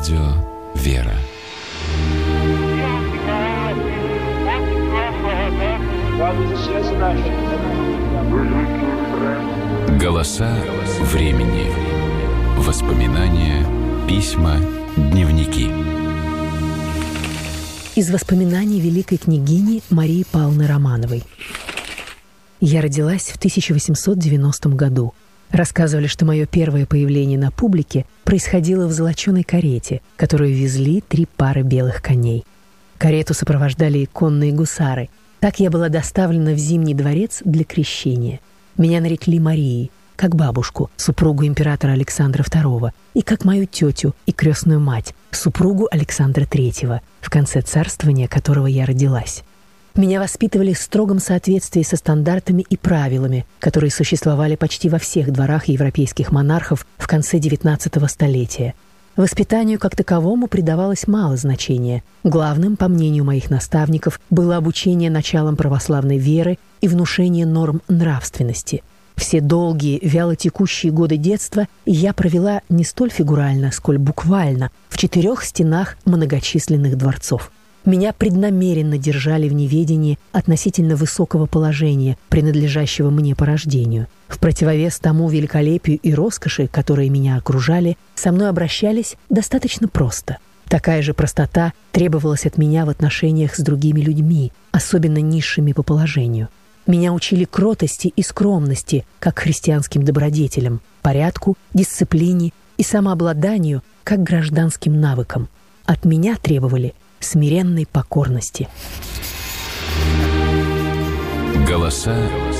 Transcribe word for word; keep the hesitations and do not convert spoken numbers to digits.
Радио «Вера». Голоса времени. Воспоминания, письма, дневники. Из воспоминаний великой княгини Марии Павловны Романовой. Я родилась в тысяча восемьсот девяностом году. Рассказывали, что мое первое появление на публике происходило в золоченой карете, которую везли три пары белых коней. Карету сопровождали конные гусары. Так я была доставлена в Зимний дворец для крещения. Меня нарекли Марией, как бабушку, супругу императора Александра второго, и как мою тетю и крестную мать, супругу Александра третьего, в конце царствования которого я родилась. Меня воспитывали в строгом соответствии со стандартами и правилами, которые существовали почти во всех дворах европейских монархов в конце девятнадцатого столетия. Воспитанию как таковому придавалось мало значения. Главным, по мнению моих наставников, было обучение началам православной веры и внушение норм нравственности. Все долгие, вялотекущие годы детства я провела не столь фигурально, сколь буквально, в четырех стенах многочисленных дворцов. Меня преднамеренно держали в неведении относительно высокого положения, принадлежащего мне по рождению. В противовес тому великолепию и роскоши, которые меня окружали, со мной обращались достаточно просто. Такая же простота требовалась от меня в отношениях с другими людьми, особенно низшими по положению. Меня учили кротости и скромности, как христианским добродетелям, порядку, дисциплине и самообладанию, как гражданским навыкам. От меня требовали смиренной покорности. Голоса